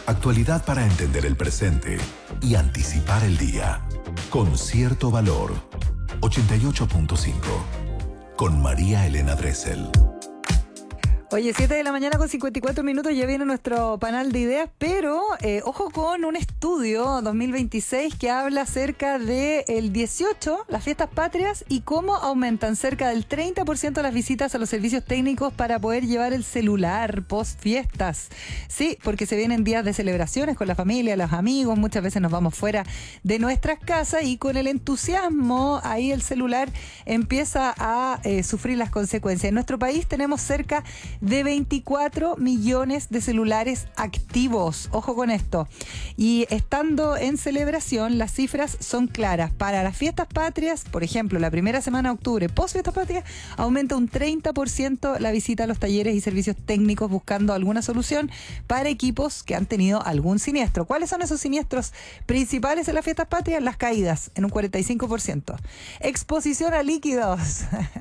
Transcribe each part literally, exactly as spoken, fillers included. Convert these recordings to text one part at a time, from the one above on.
Actualidad para entender el presente y anticipar el día. Con cierto valor. ochenta y ocho punto cinco. Con María Elena Dressel. Oye, siete de la mañana con cincuenta y cuatro minutos, ya viene nuestro panel de ideas, pero eh, ojo con un estudio dos mil veintiséis que habla acerca del dieciocho, las fiestas patrias, y cómo aumentan cerca del treinta por ciento las visitas a los servicios técnicos para poder llevar el celular post fiestas. Sí, porque se vienen días de celebraciones con la familia, los amigos, muchas veces nos vamos fuera de nuestras casas y con el entusiasmo ahí el celular empieza a eh, sufrir las consecuencias. En nuestro país tenemos cerca de veinticuatro millones de celulares activos. Ojo con esto. Y estando en celebración, las cifras son claras. Para las fiestas patrias, por ejemplo, la primera semana de octubre, post fiestas patrias, aumenta un treinta por ciento la visita a los talleres y servicios técnicos buscando alguna solución para equipos que han tenido algún siniestro. ¿Cuáles son esos siniestros principales en las fiestas patrias? Las caídas, en un cuarenta y cinco por ciento. Exposición a líquidos,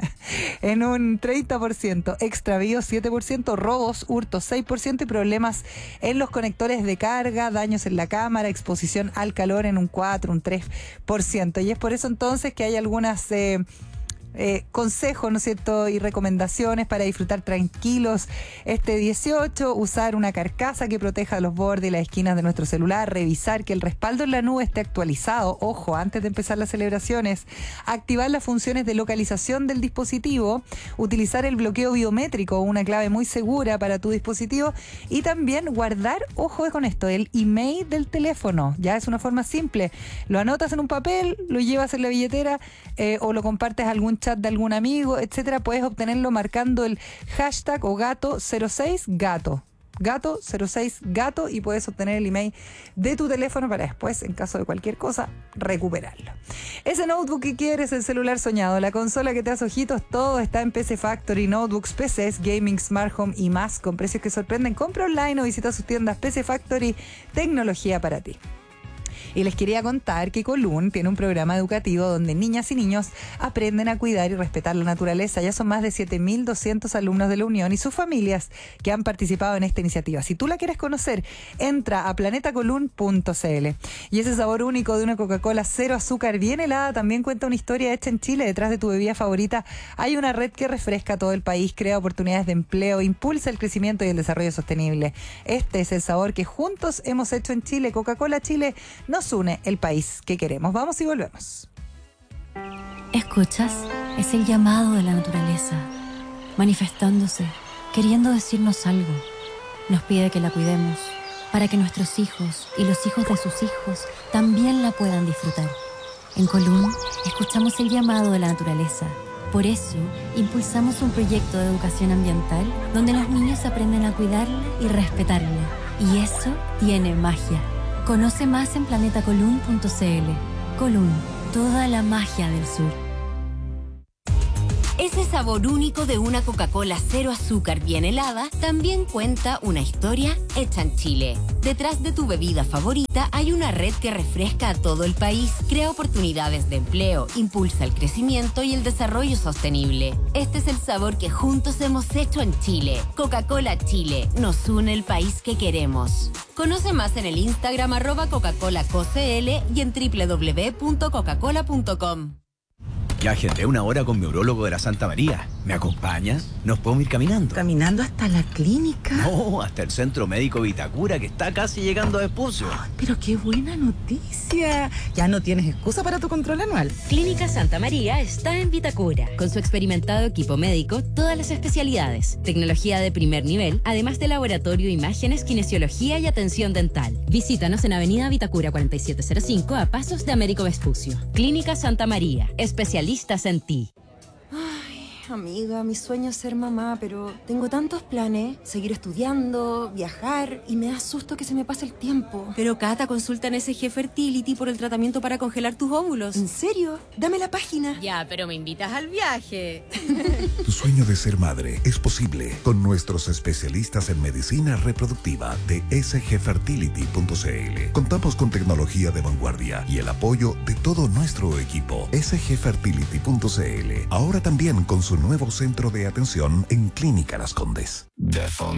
en un treinta por ciento. Extravíos, siete por ciento, robos, hurtos seis por ciento y problemas en los conectores de carga, daños en la cámara, exposición al calor en un cuatro, un tres por ciento. Y es por eso entonces que hay algunas eh, eh, consejos, ¿no es cierto?, y recomendaciones para disfrutar tranquilos este dieciocho, usar una carcasa que proteja los bordes y las esquinas de nuestro celular, revisar que el respaldo en la nube esté actualizado, ojo, antes de empezar las celebraciones, activar las funciones de localización del dispositivo, utilizar el bloqueo biométrico, una clave muy segura para tu dispositivo, y también guardar, ojo con esto, el email del teléfono. Ya es una forma simple, lo anotas en un papel, lo llevas en la billetera eh, o lo compartes a algún chat de algún amigo, etcétera. Puedes obtenerlo marcando el hashtag o gato cero seis gato. Gato cero seis gato y puedes obtener el email de tu teléfono para después, en caso de cualquier cosa, recuperarlo. Ese notebook que quieres, el celular soñado, la consola que te hace ojitos, todo está en P C Factory. Notebooks, P Cs, gaming, smart home y más con precios que sorprenden. Compra online o visita sus tiendas. P C Factory, tecnología para ti. Y les quería contar que Colún tiene un programa educativo donde niñas y niños aprenden a cuidar y respetar la naturaleza. Ya son más de siete mil doscientos alumnos de la Unión y sus familias que han participado en esta iniciativa. Si tú la quieres conocer, entra a planeta colún punto c l. Y ese sabor único de una Coca-Cola cero azúcar bien helada también cuenta una historia hecha en Chile. Detrás de tu bebida favorita hay una red que refresca todo el país, crea oportunidades de empleo, impulsa el crecimiento y el desarrollo sostenible. Este es el sabor que juntos hemos hecho en Chile. Coca-Cola Chile nos une el país que queremos. Vamos y volvemos. ¿Escuchas? Es el llamado de la naturaleza, manifestándose, queriendo decirnos algo. Nos pide que la cuidemos, para que nuestros hijos y los hijos de sus hijos también la puedan disfrutar. En Colún, escuchamos el llamado de la naturaleza. Por eso, impulsamos un proyecto de educación ambiental donde los niños aprenden a cuidarla y respetarla. Y eso tiene magia. Conoce más en planeta colún punto c l. Colún, toda la magia del sur. Ese sabor único de una Coca-Cola cero azúcar bien helada también cuenta una historia hecha en Chile. Detrás de tu bebida favorita hay una red que refresca a todo el país, crea oportunidades de empleo, impulsa el crecimiento y el desarrollo sostenible. Este es el sabor que juntos hemos hecho en Chile. Coca-Cola Chile, nos une el país que queremos. Conoce más en el Instagram arroba Coca-Cola C O C L y en doble u doble u doble u punto coca cola punto com. Ya agendé una hora con mi urólogo de la Santa María. ¿Me acompañas? ¿Nos podemos ir caminando? ¿Caminando hasta la clínica? No, hasta el Centro Médico Vitacura, que está casi llegando a Vespucio. Oh, pero qué buena noticia. Ya no tienes excusa para tu control anual. Clínica Santa María está en Vitacura. Con su experimentado equipo médico, todas las especialidades, tecnología de primer nivel, además de laboratorio, imágenes, kinesiología y atención dental. Visítanos en Avenida Vitacura cuarenta y siete cero cinco a pasos de Américo Vespucio. Clínica Santa María, especialistas en ti. Ay, amiga, mi sueño es ser mamá, pero tengo tantos planes, seguir estudiando, viajar, y me da susto que se me pase el tiempo. Pero Cata, consulta en S G Fertility por el tratamiento para congelar tus óvulos. ¿En serio? Dame la página. Ya, pero me invitas al viaje. Tu sueño de ser madre es posible con nuestros especialistas en medicina reproductiva de S G fertility punto c l. Contamos con tecnología de vanguardia y el apoyo de todo nuestro equipo. S G fertility punto c l, ahora también con su nuevo centro de atención en Clínica Las Condes.